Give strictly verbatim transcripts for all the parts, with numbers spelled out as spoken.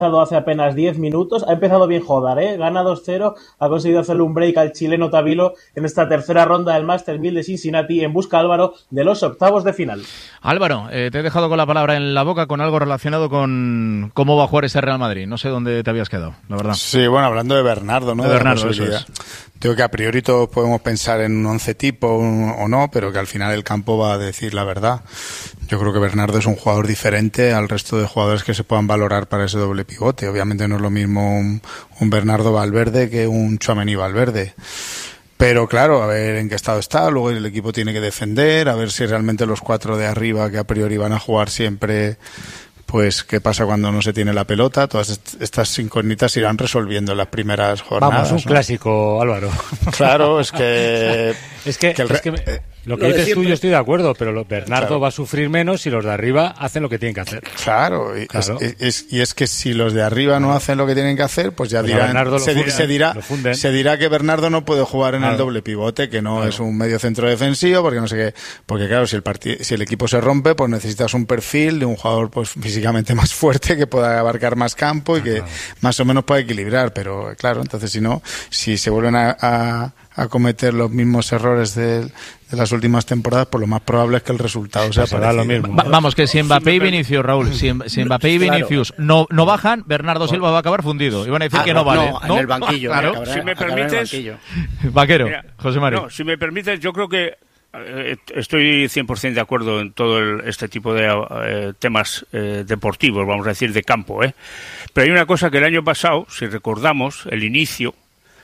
hace apenas diez minutos, ha empezado bien Jodar, ¿eh? Gana dos cero, ha conseguido hacerle un break al chileno Tavilo en esta tercera ronda del Masters mil de Cincinnati en busca, Álvaro, de los octavos de final. Álvaro, eh, te he dejado con la palabra en la boca con algo relacionado con cómo va a jugar ese Real Madrid. No sé dónde te habías quedado, la verdad. Sí, bueno, hablando de Bernardo, ¿no? De Bernardo, eso es. Digo que a priori todos podemos pensar en un once tipo o no, pero que al final el campo va a decir la verdad. Yo creo que Bernardo es un jugador diferente al resto de jugadores que se puedan valorar para ese doble pivote. Obviamente no es lo mismo un, un Bernardo Valverde que un Tchouaméni Valverde. Pero claro, a ver en qué estado está, luego el equipo tiene que defender, a ver si realmente los cuatro de arriba que a priori van a jugar siempre, pues qué pasa cuando no se tiene la pelota. Todas est- estas incógnitas se irán resolviendo en las primeras jornadas. Vamos, un ¿no? clásico, Álvaro. Claro, es que... es que, que el re- es que me, eh, lo que lo dices tú siempre. yo estoy de acuerdo, pero lo, Bernardo Claro. va a sufrir menos si los de arriba hacen lo que tienen que hacer. Claro, y, Claro. Es, es- y es que si los de arriba no hacen lo que tienen que hacer, pues ya Pues a dirán, Bernardo lo se, funden, se dirá, lo funden. se dirá que Bernardo no puede jugar en Claro. el doble pivote, que no Claro. es un medio centro defensivo, porque no sé qué, porque claro, si el parti- si el equipo se rompe, pues necesitas un perfil de un jugador pues físicamente más fuerte, que pueda abarcar más campo y que Claro. más o menos pueda equilibrar, pero claro, entonces si no, si se vuelven a, a, a cometer los mismos errores de, de las últimas temporadas, pues lo más probable es que el resultado sea Pues será lo parecido. mismo. Va- vamos, que si Mbappé y Vinicius, Raúl, si, si Mbappé y Claro. Vinicius no, no bajan, Bernardo Silva va a acabar fundido. Y van a decir Ah, que no, vale. en el banquillo. Claro. acabará- Si me acabará en el permites- banquillo. Vaquero, Mira, José María. No, si me permites, yo creo que eh, estoy cien por ciento de acuerdo en todo el- este tipo de eh, temas eh, deportivos, vamos a decir, de campo, ¿eh? Pero hay una cosa que el año pasado, si recordamos, el inicio,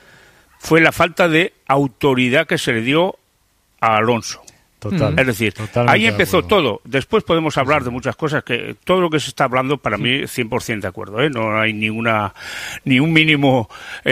fue la falta de autoridad que se le dio a Alonso. Total. Es decir, Totalmente ahí de empezó acuerdo. todo. Después podemos hablar de muchas cosas, que todo lo que se está hablando, para mí, cien por ciento de acuerdo, ¿eh? No hay ninguna, ni un mínimo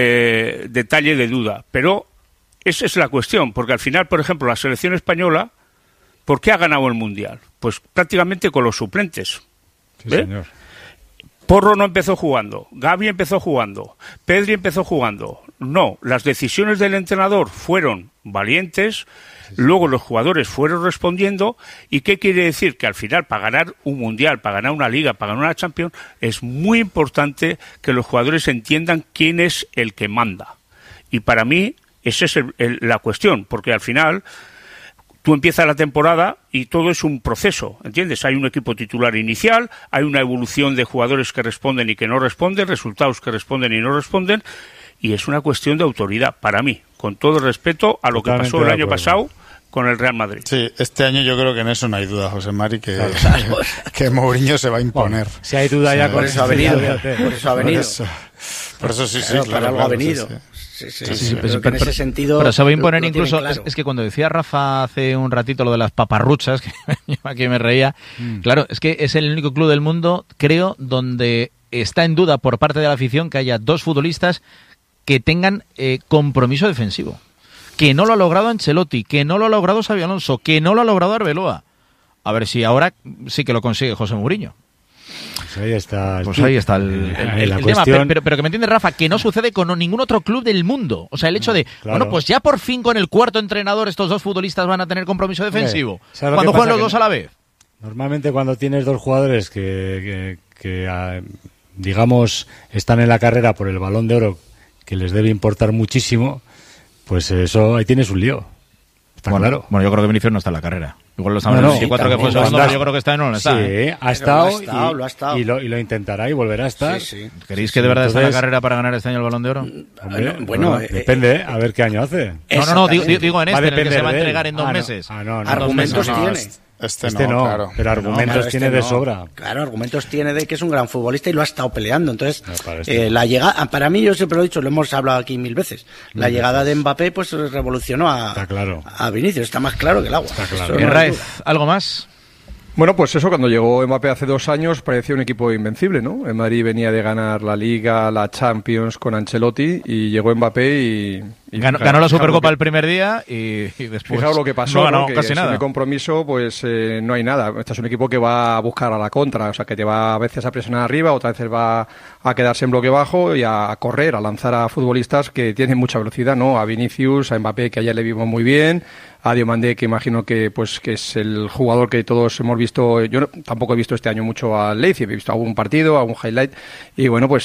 eh, detalle de duda. Pero esa es la cuestión, porque al final, por ejemplo, la selección española, ¿por qué ha ganado el Mundial? Pues prácticamente con los suplentes. Sí, ¿eh? señor. Porro no empezó jugando, Gavi empezó jugando, Pedri empezó jugando. No, las decisiones del entrenador fueron valientes, luego los jugadores fueron respondiendo. ¿Y qué quiere decir? Que al final, para ganar un Mundial, para ganar una Liga, para ganar una Champions, es muy importante que los jugadores entiendan quién es el que manda. Y para mí, esa es el- el- la cuestión, porque al final tú empiezas la temporada y todo es un proceso, ¿entiendes? Hay un equipo titular inicial, hay una evolución de jugadores que responden y que no responden, resultados que responden y no responden, y es una cuestión de autoridad, para mí, con todo respeto a lo que Totalmente pasó el de año acuerdo. pasado con el Real Madrid. Sí, este año yo creo que en eso no hay duda, José Mari, que, Claro. que Mourinho se va a imponer. Si hay duda ya Sí, con Por eso ha venido. Por eso ha Por venido. eso, por eso sí, sí, Claro, claro, para algo claro, ha venido. sí, sí. Sí, sí, Sí, sí, sí, pero- creo que en pero- ese sentido. Pero se va a imponer lo- lo tienen incluso, claro. es, es que cuando decía Rafa hace un ratito lo de las paparruchas, que yo aquí me reía, Mm. claro, es que es el único club del mundo, creo, donde está en duda por parte de la afición que haya dos futbolistas que tengan eh, compromiso defensivo. Que no lo ha logrado Ancelotti, que no lo ha logrado Xabi Alonso, que no lo ha logrado Arbeloa. A ver si ahora sí que lo consigue José Mourinho. Pues ahí está. el Pues kit. ahí está el, el- Eh, el- la el tema. cuestión- Pero, pero, pero que me entiende, Rafa, que no sucede con ningún otro club del mundo. O sea, el hecho de, claro. bueno, pues ya por fin con el cuarto entrenador estos dos futbolistas van a tener compromiso defensivo. ¿sabes lo Cuando que juegan pasa? los dos Que a la vez. Normalmente cuando tienes dos jugadores que, que, que, ah, digamos, están en la carrera por el Balón de Oro, que les debe importar muchísimo, pues eso, ahí tienes un lío. Está Bueno, claro. bueno, yo creo que Vinicius no está en la carrera. Igual lo estamos No, en no, el veinticuatro que fue sí, segundo, también. pero yo creo que está en no, no está. Sí, ¿eh? ha estado, lo ha estado, y, lo ha estado. y lo, y lo intentará y volverá a estar. Sí, sí. ¿Queréis que de verdad está en la Entonces- carrera para ganar este año el Balón de Oro? Hombre, Ah, no, bueno, eh, depende, a ver qué año hace. No, no, no, digo, Exactamente. digo en Va a este, en el que depender se va a de él. entregar en dos Ah, no. meses. Ah, no, no. Argumentos No, no, tiene. este- Este, Este no, no, claro. pero argumentos Claro, este tiene de no. sobra. Claro, argumentos tiene de que es un gran futbolista y lo ha estado peleando. Entonces, No, para este eh, no. la llegada, para mí, yo siempre lo he dicho, lo hemos hablado aquí mil veces. La llegada de Mbappé, pues revolucionó a, Está claro. a Vinicius. Está más claro que el agua. Está claro. Eso no hay Herráez, duda. ¿algo más? Bueno, pues eso, cuando llegó Mbappé hace dos años parecía un equipo invencible, ¿no? El Madrid venía de ganar la Liga, la Champions con Ancelotti y llegó Mbappé y, Y ganó, fijaos, ganó la fijaos Supercopa lo que- el primer día y, y después Fijaos lo que pasó, no ganó ¿no? Que casi sin nada. el compromiso, pues eh, no hay nada. Este es un equipo que va a buscar a la contra, o sea, que te va a veces a presionar arriba, otras veces va a quedarse en bloque bajo y a correr, a lanzar a futbolistas que tienen mucha velocidad, ¿no? A Vinicius, a Mbappé, que ayer le vimos muy bien, a Diomandé, que imagino que pues que es el jugador que todos hemos visto. Yo no- tampoco he visto este año mucho al Leipzig, he visto algún partido, algún highlight, y bueno, pues